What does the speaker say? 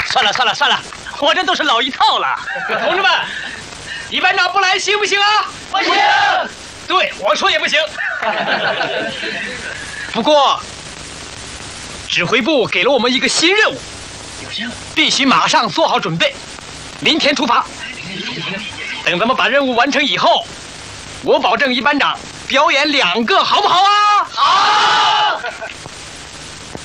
算了，我这都是老一套了。同志们，一班长不来行不行啊？ 不行。 对，我说也不行。不过，指挥部给了我们一个新任务，必须马上做好准备，明天出发。等咱们把任务完成以后，我保证一班长表演2个，好不好啊？ 好。